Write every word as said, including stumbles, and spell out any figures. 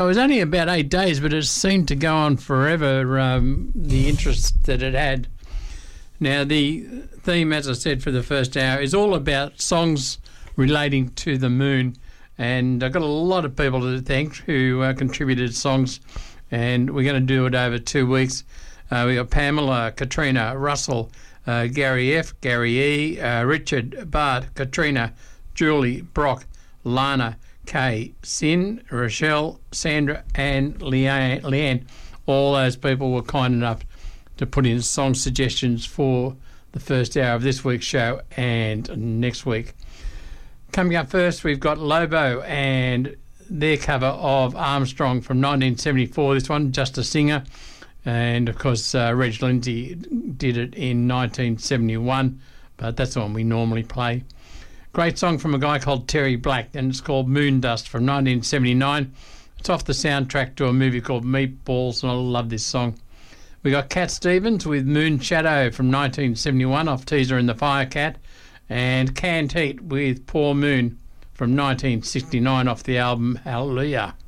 It was only about eight days, but it seemed to go on forever, um, the interest that it had. Now, the theme, as I said, for the first hour is all about songs relating to the moon. And I've got a lot of people to thank who uh, contributed songs, and we're going to do it over two weeks. Uh, we got Pamela, Katrina, Russell, uh, Gary F, Gary E, uh, Richard, Bart, Katrina, Julie, Brock, Lana, Kay, Sin, Rochelle, Sandra, and Leanne. Leanne. All those people were kind enough to put in song suggestions for the first hour of this week's show and next week. Coming up first, we've got Lobo and their cover of Armstrong from nineteen seventy-four. This one, Just a Singer. And, of course, uh, Reg Lindsay did it in nineteen seventy-one, but that's the one we normally play. Great song from a guy called Terry Black, and it's called Moon Dust from nineteen seventy-nine. It's off the soundtrack to a movie called Meatballs, and I love this song. We got Cat Stevens with Moon Shadow from nineteen seventy-one off Teaser and the Firecat, and Canned Heat with Poor Moon from nineteen sixty-nine off the album Hallelujah.